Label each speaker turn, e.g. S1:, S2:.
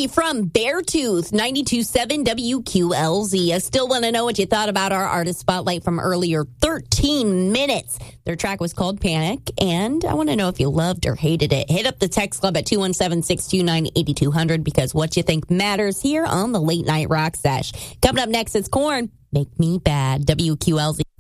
S1: Corey from Beartooth, 92.7 WQLZ. I still want to know what you thought about our artist spotlight from earlier, 13 minutes. Their track was called Panic, and I want to know if you loved or hated it. Hit up the text club at 217-629-8200 because what you think matters here on the Late Night Rock Sesh. Coming up next, it's Korn. Make Me Bad, WQLZ.